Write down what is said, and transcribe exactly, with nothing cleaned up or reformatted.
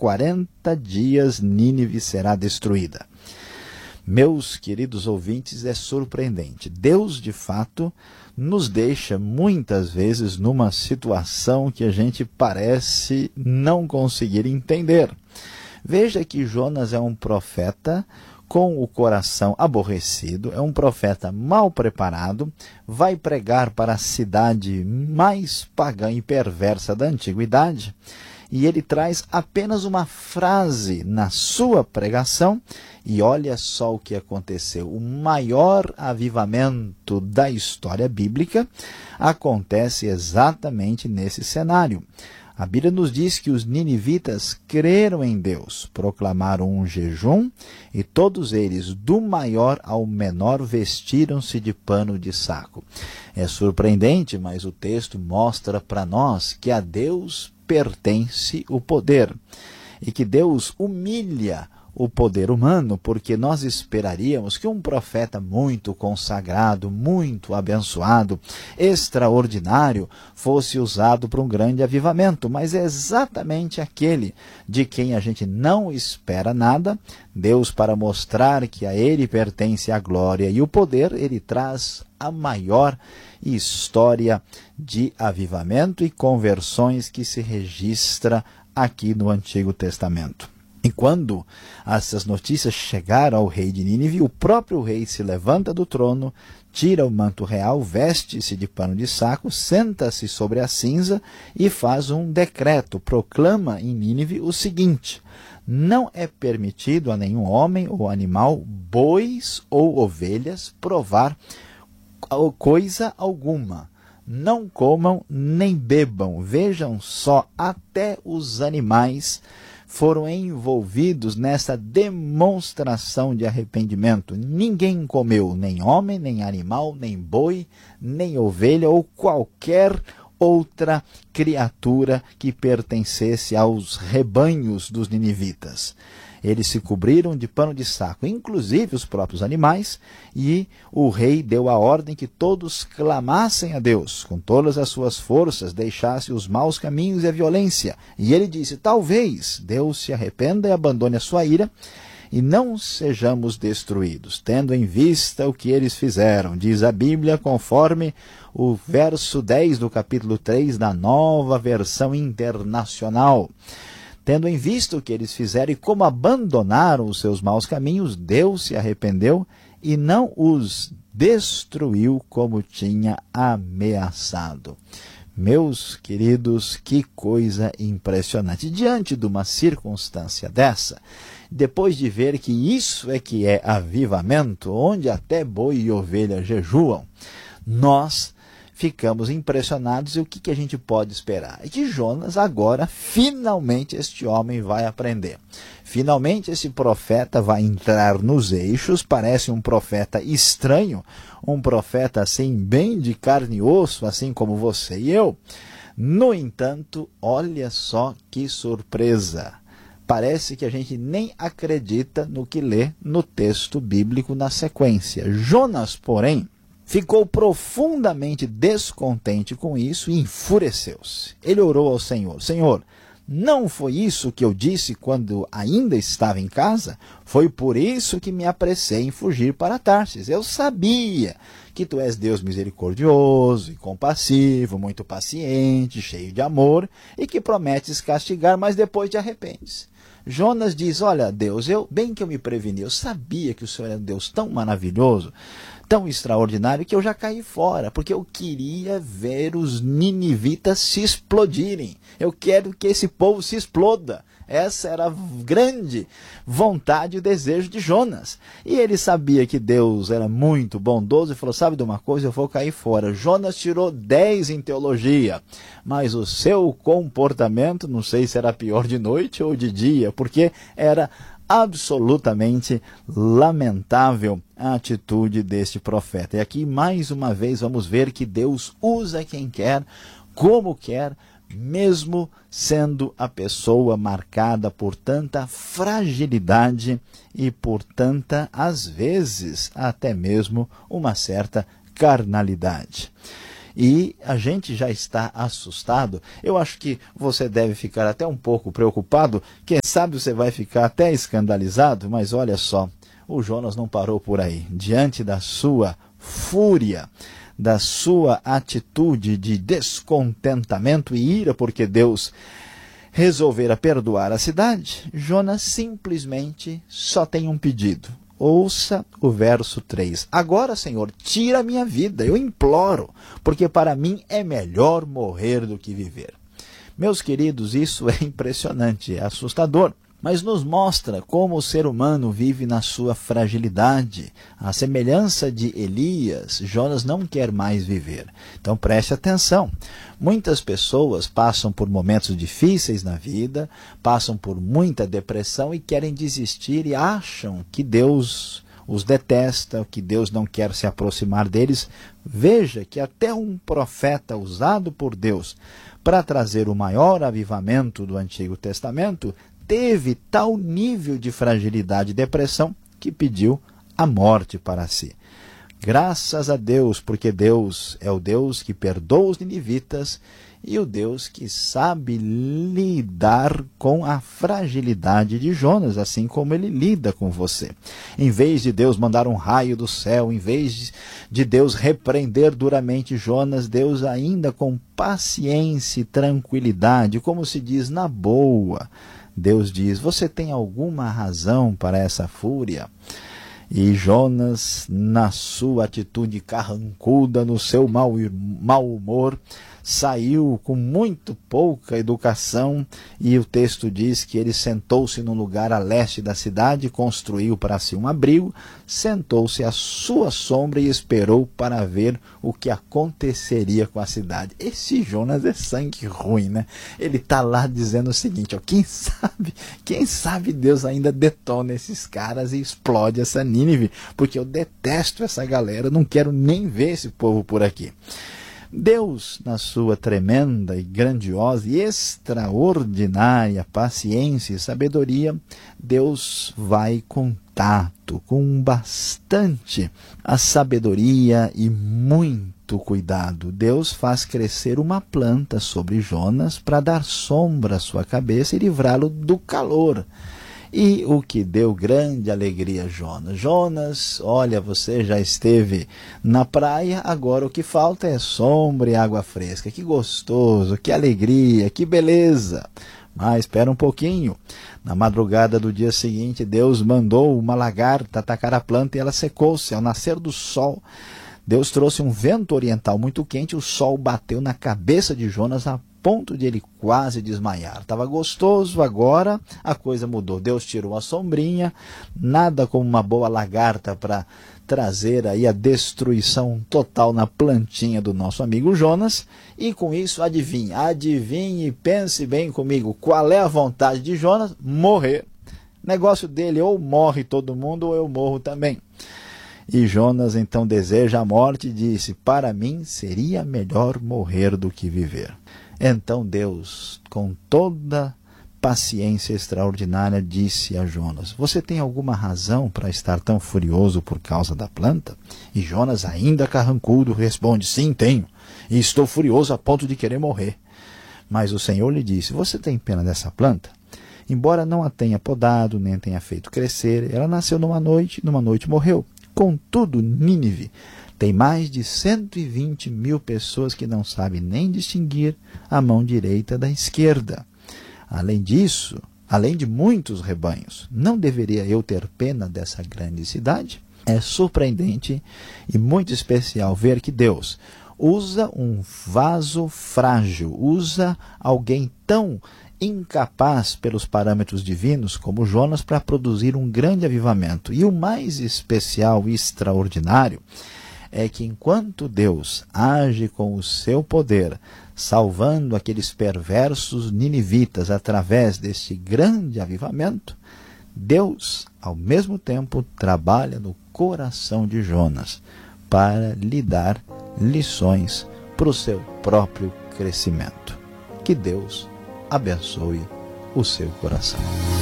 quarenta dias Nínive será destruída. Meus queridos ouvintes, é surpreendente. Deus, de fato, nos deixa muitas vezes numa situação que a gente parece não conseguir entender. Veja que Jonas é um profeta com o coração aborrecido, é um profeta mal preparado, vai pregar para a cidade mais pagã e perversa da antiguidade, e ele traz apenas uma frase na sua pregação, e olha só o que aconteceu. O maior avivamento da história bíblica acontece exatamente nesse cenário. A Bíblia nos diz que os ninivitas creram em Deus, proclamaram um jejum, e todos eles, do maior ao menor, vestiram-se de pano de saco. É surpreendente, mas o texto mostra para nós que a Deus pertence o poder, e que Deus humilha o poder humano, porque nós esperaríamos que um profeta muito consagrado, muito abençoado, extraordinário, fosse usado para um grande avivamento, mas é exatamente aquele de quem a gente não espera nada. Deus, para mostrar que a ele pertence a glória e o poder, ele traz a maior história de avivamento e conversões que se registra aqui no Antigo Testamento. E quando essas notícias chegaram ao rei de Nínive, o próprio rei se levanta do trono, tira o manto real, veste-se de pano de saco, senta-se sobre a cinza e faz um decreto, proclama em Nínive o seguinte: não é permitido a nenhum homem ou animal, bois ou ovelhas, provar coisa alguma. Não comam nem bebam. Vejam só, até os animais foram envolvidos nessa demonstração de arrependimento. Ninguém comeu, nem homem, nem animal, nem boi, nem ovelha ou qualquer outra criatura que pertencesse aos rebanhos dos ninivitas. Eles se cobriram de pano de saco, inclusive os próprios animais, e o rei deu a ordem que todos clamassem a Deus, com todas as suas forças, deixasse os maus caminhos e a violência. E ele disse: talvez Deus se arrependa e abandone a sua ira, e não sejamos destruídos, tendo em vista o que eles fizeram. Diz a Bíblia, conforme o verso dez do capítulo três da Nova Versão Internacional. Tendo em vista o que eles fizeram e como abandonaram os seus maus caminhos, Deus se arrependeu e não os destruiu como tinha ameaçado. Meus queridos, que coisa impressionante. Diante de uma circunstância dessa, depois de ver que isso é que é avivamento, onde até boi e ovelha jejuam, nós ficamos impressionados. E o que, que a gente pode esperar? É que Jonas agora, finalmente, este homem vai aprender. Finalmente esse profeta vai entrar nos eixos, parece um profeta estranho, um profeta assim bem de carne e osso, assim como você e eu. No entanto, olha só que surpresa. Parece que a gente nem acredita no que lê no texto bíblico na sequência. Jonas, porém, ficou profundamente descontente com isso e enfureceu-se. Ele orou ao Senhor: Senhor, não foi isso que eu disse quando ainda estava em casa? Foi por isso que me apressei em fugir para Tarsis. Eu sabia que tu és Deus misericordioso e compassivo, muito paciente, cheio de amor, e que prometes castigar, mas depois te arrependes. Jonas diz: olha, Deus, eu bem que eu me preveni, eu sabia que o Senhor é um Deus tão maravilhoso, tão extraordinário, que eu já caí fora, porque eu queria ver os ninivitas se explodirem. Eu quero que esse povo se exploda. Essa era a grande vontade e desejo de Jonas. E ele sabia que Deus era muito bondoso e falou: sabe de uma coisa, eu vou cair fora. Jonas tirou dez em teologia, mas o seu comportamento, não sei se era pior de noite ou de dia, porque era absolutamente lamentável a atitude deste profeta. E aqui, mais uma vez, vamos ver que Deus usa quem quer, como quer, mesmo sendo a pessoa marcada por tanta fragilidade e por tanta, às vezes, até mesmo uma certa carnalidade. e a gente já está assustado. Eu acho que você deve ficar até um pouco preocupado, quem sabe você vai ficar até escandalizado, mas olha só, o Jonas não parou por aí. Diante da sua fúria, da sua atitude de descontentamento e ira, porque Deus resolvera perdoar a cidade, Jonas simplesmente só tem um pedido. Ouça o verso três. Agora, Senhor, tira a minha vida, eu imploro, porque para mim é melhor morrer do que viver. Meus queridos, isso é impressionante, é assustador, mas nos mostra como o ser humano vive na sua fragilidade. À semelhança de Elias, Jonas não quer mais viver. Então preste atenção. Muitas pessoas passam por momentos difíceis na vida, passam por muita depressão e querem desistir e acham que Deus os detesta, que Deus não quer se aproximar deles. Veja que até um profeta usado por Deus para trazer o maior avivamento do Antigo Testamento teve tal nível de fragilidade e depressão que pediu a morte para si. Graças a Deus, porque Deus é o Deus que perdoa os ninivitas e o Deus que sabe lidar com a fragilidade de Jonas, assim como ele lida com você. Em vez de Deus mandar um raio do céu, em vez de Deus repreender duramente Jonas, Deus ainda com paciência e tranquilidade, como se diz na boa, Deus diz, você tem alguma razão para essa fúria? E Jonas, na sua atitude carrancuda, no seu mau, mau humor, saiu com muito pouca educação, e o texto diz que ele sentou-se num lugar a leste da cidade, construiu para si um abrigo, sentou-se à sua sombra e esperou para ver o que aconteceria com a cidade. Esse Jonas é sangue ruim, né? Ele está lá dizendo o seguinte, ó, quem sabe, quem sabe Deus ainda detona esses caras e explode essa Nínive, porque eu detesto essa galera, não quero nem ver esse povo por aqui. Deus, na sua tremenda e grandiosa e extraordinária paciência e sabedoria, Deus vai com tato, com bastante a sabedoria e muito cuidado. Deus faz crescer uma planta sobre Jonas para dar sombra à sua cabeça e livrá-lo do calor. E o que deu grande alegria a Jonas. Jonas, olha, você já esteve na praia, agora o que falta é sombra e água fresca. Que gostoso, que alegria, que beleza. Mas espera um pouquinho. Na madrugada do dia seguinte, Deus mandou uma lagarta atacar a planta e ela secou-se. Ao nascer do sol, Deus trouxe um vento oriental muito quente, o sol bateu na cabeça de Jonas a ponto de ele quase desmaiar. Estava gostoso, agora a coisa mudou. Deus tirou a sombrinha, nada como uma boa lagarta para trazer aí a destruição total na plantinha do nosso amigo Jonas. E com isso, adivinhe, adivinhe e pense bem comigo, qual é a vontade de Jonas? Morrer. Negócio dele, ou morre todo mundo ou eu morro também. E Jonas então deseja a morte e disse, para mim seria melhor morrer do que viver. Então Deus, com toda paciência extraordinária, disse a Jonas, você tem alguma razão para estar tão furioso por causa da planta? E Jonas, ainda carrancudo, responde, sim, tenho, e estou furioso a ponto de querer morrer. Mas o Senhor lhe disse, você tem pena dessa planta? Embora não a tenha podado, nem tenha feito crescer, ela nasceu numa noite, numa noite morreu. Contudo, Nínive tem mais de cento e vinte mil pessoas que não sabem nem distinguir a mão direita da esquerda. Além disso, além de muitos rebanhos, não deveria eu ter pena dessa grande cidade? É surpreendente e muito especial ver que Deus usa um vaso frágil, usa alguém tão incapaz pelos parâmetros divinos como Jonas para produzir um grande avivamento. E o mais especial e extraordinário é que enquanto Deus age com o seu poder, salvando aqueles perversos ninivitas através desse grande avivamento, Deus, ao mesmo tempo, trabalha no coração de Jonas para lhe dar lições para o seu próprio crescimento. Que Deus abençoe o seu coração.